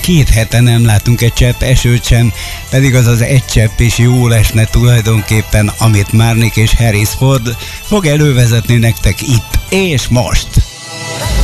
2 hete nem látunk egy csepp esőt sem, pedig az az egy csepp is jól esne tulajdonképpen, amit Marnik és Harris Ford fog elővezetni nektek itt és most.